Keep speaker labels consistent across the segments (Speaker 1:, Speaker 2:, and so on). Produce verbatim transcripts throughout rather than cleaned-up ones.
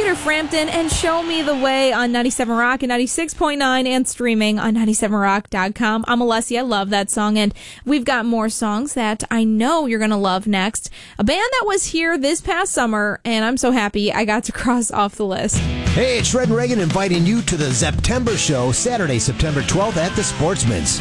Speaker 1: Peter Frampton and Show Me the Way on ninety-seven Rock and ninety-six point nine and streaming on ninety-seven rock dot com. I'm Alessia. I love that song, and we've got more songs that I know you're going to love next. A band that was here this past summer, and I'm so happy I got to cross off the list.
Speaker 2: Hey, it's Shred and Reagan inviting you to the September show, Saturday, September twelfth at the Sportsman's.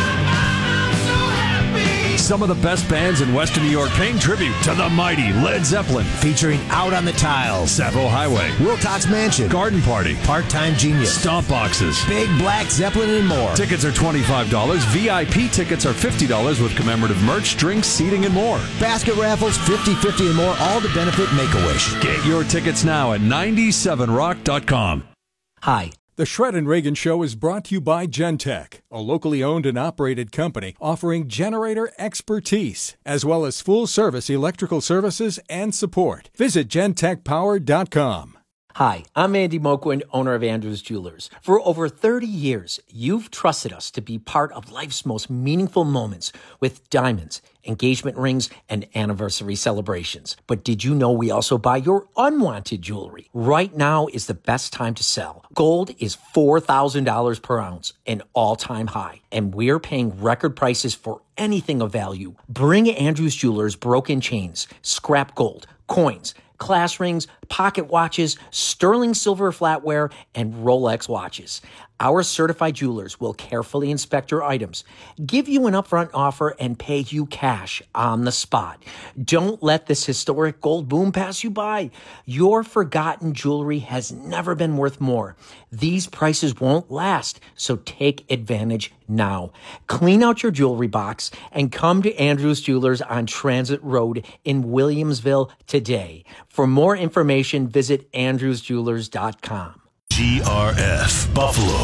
Speaker 3: Some of the best bands in Western New York paying tribute to the mighty Led Zeppelin.
Speaker 2: Featuring Out on the Tiles,
Speaker 3: Sappho Highway,
Speaker 2: Wilcox Mansion,
Speaker 3: Garden Party,
Speaker 2: Part-Time Genius,
Speaker 3: Stomp Boxes,
Speaker 2: Big Black Zeppelin, and more.
Speaker 3: Tickets are twenty-five dollars. V I P tickets are fifty dollars with commemorative merch, drinks, seating, and more.
Speaker 2: Basket raffles, fifty fifty and more, all to benefit Make-A-Wish.
Speaker 3: Get your tickets now at ninety-seven rock dot com.
Speaker 4: Hi.
Speaker 5: The Shred and Reagan Show is brought to you by Gentech, a locally owned and operated company offering generator expertise, as well as full-service electrical services and support. Visit gentech power dot com.
Speaker 4: Hi, I'm Andy Moquin, owner of Andrews Jewelers. For over thirty years, you've trusted us to be part of life's most meaningful moments with diamonds, engagement rings, and anniversary celebrations. But did you know we also buy your unwanted jewelry? Right now is the best time to sell. Gold is four thousand dollars per ounce, an all-time high, and we're paying record prices for anything of value. Bring Andrews Jewelers broken chains, scrap gold, coins, class rings, pocket watches, sterling silver flatware, and Rolex watches. Our certified jewelers will carefully inspect your items, give you an upfront offer, and pay you cash on the spot. Don't let this historic gold boom pass you by. Your forgotten jewelry has never been worth more. These prices won't last, so take advantage now. Clean out your jewelry box and come to Andrews Jewelers on Transit Road in Williamsville today. For more information, visit andrews jewelers dot com.
Speaker 6: G R F Buffalo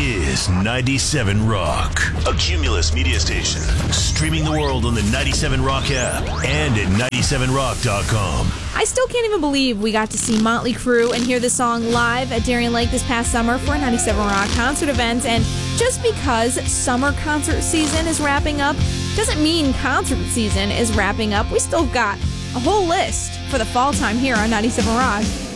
Speaker 6: is ninety-seven Rock, a Cumulus media station, streaming the world on the ninety-seven Rock app and at ninety-seven rock dot com.
Speaker 1: I still can't even believe we got to see Motley Crue and hear the song live at Darien Lake this past summer for a ninety-seven Rock concert event. And just because summer concert season is wrapping up doesn't mean concert season is wrapping up. We still got a whole list for the fall time here on ninety-seven Rock.